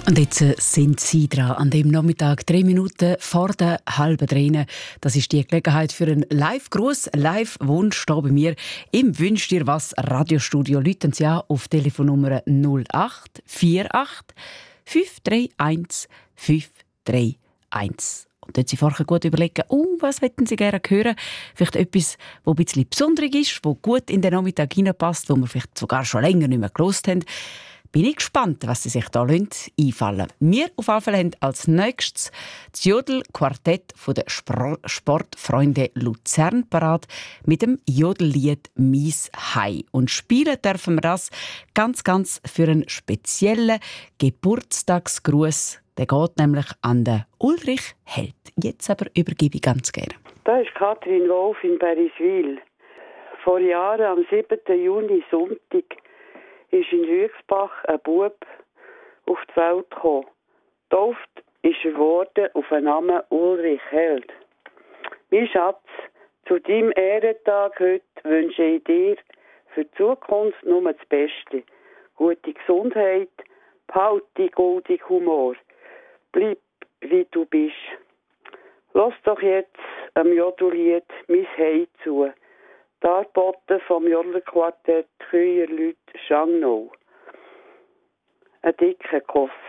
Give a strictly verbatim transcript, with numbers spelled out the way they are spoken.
Und jetzt äh, sind Sie dran, an dem Nachmittag, drei Minuten vor der halben drei. Das ist die Gelegenheit für einen Live-Gruß, Live-Wunsch hier bei mir im «Wünsch dir was» Radiostudio. Rufen Sie an auf Telefonnummer null acht vier acht fünf drei eins fünf drei eins. Und dort Sie vorher gut überlegen, oh, was möchten Sie gerne hören? Vielleicht etwas, das ein bisschen besonderes ist, das gut in den Nachmittag hineinpasst, wo wir vielleicht sogar schon länger nicht mehr gehört haben. Bin ich gespannt, was Sie sich da einfallen lassen. Wir auf jeden Fall haben als nächstes das Jodel-Quartett der Spro- Sportfreunde Luzern parat mit dem Jodellied «Mies Hai». Und spielen dürfen wir das ganz, ganz für einen speziellen Geburtstagsgruß. Der geht nämlich an den Ulrich Held. Jetzt aber übergebe ich ganz gerne. Da ist Kathrin Wolf in Beriswil. Vor Jahren, am siebten Juni, Sonntag, ist in Rüegsbach ein Bub auf die Welt gekommen. Getauft ist er worden auf den Namen Ulrich Held. Mein Schatz, zu deinem Ehrentag heute wünsche ich dir für die Zukunft nur das Beste. Gute Gesundheit, behalte goldigen Humor. Bleib, wie du bist. Lass doch jetzt am Jodellied «Mies Hai» zu. Darboten vom Jodelquartett Küierlüt Schangnau. Ein dicker Kuss.